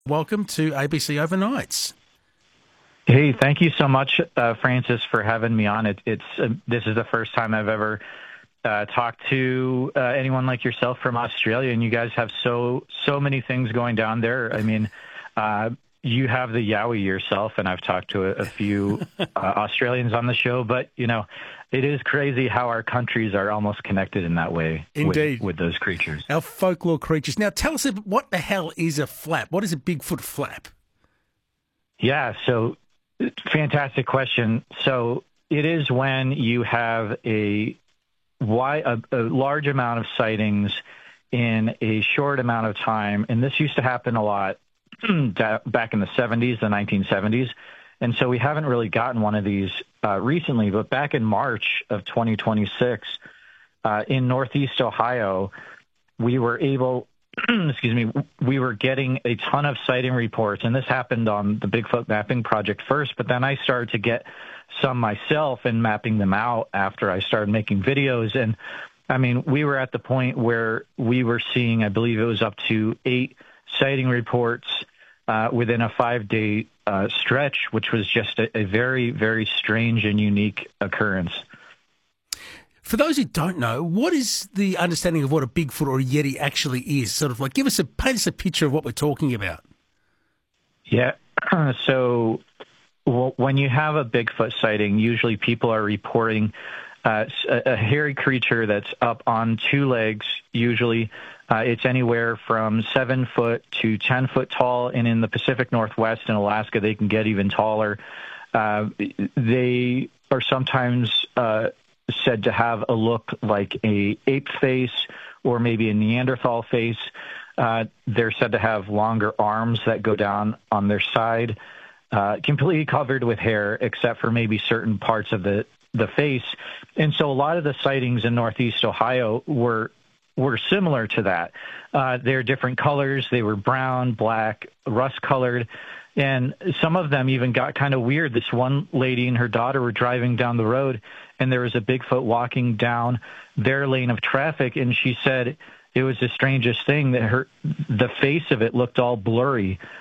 Welcome to ABC Overnights. Hey, thank you so much, Francis, for having me on. This is the first time I've ever talked to anyone like yourself from Australia, and you guys have so many things going down there. I mean, you have the Yowie yourself, and I've talked to a few Australians on the show, but it is crazy how our countries are almost connected in that way. Indeed, with those creatures, our folklore creatures. Now, tell us what the hell is a flap? What is a Bigfoot flap? Yeah, so fantastic question. So it is when you have a large amount of sightings in a short amount of time, and this used to happen a lot back in the 70s, the 1970s, and so we haven't really gotten one of these recently, but back in March of 2026, in Northeast Ohio, we were able, we were getting a ton of sighting reports, and this happened on the Bigfoot Mapping Project first, but then I started to get some myself and mapping them out after I started making videos. And I mean, we were at the point where we were seeing, I believe it was up to 8 sighting reports within a 5-day stretch, which was just a very, very strange and unique occurrence. For those who don't know, what is the understanding of what a Bigfoot or a Yeti actually is? Sort of like, paint us a picture of what we're talking about. Yeah. So when you have a Bigfoot sighting, usually people are reporting a hairy creature that's up on 2 legs. Usually it's anywhere from 7 foot to 10 foot tall. And in the Pacific Northwest and Alaska, they can get even taller. They are sometimes said to have a look like a ape face or maybe a Neanderthal face. They're said to have longer arms that go down on their side, completely covered with hair, except for maybe certain parts of the face. And so a lot of the sightings in Northeast Ohio were similar to that. They're different colors. They were brown, black, rust-colored. And some of them even got kind of weird. This one lady and her daughter were driving down the road, and there was a Bigfoot walking down their lane of traffic, and she said it was the strangest thing that the face of it looked all blurry.